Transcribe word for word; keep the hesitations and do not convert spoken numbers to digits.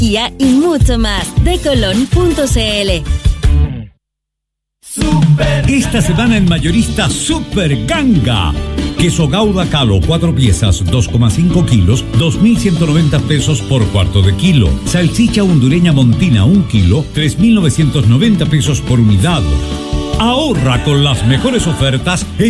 tecnología y mucho más. De colón punto c l. Esta semana en Mayorista Super Ganga. Queso Gouda Calo, cuatro piezas, dos coma cinco kilos, dos mil ciento noventa pesos por cuarto de kilo. Salchicha hondureña Montina, un kilo, tres mil novecientos noventa pesos por unidad. Ahorra con las mejores ofertas en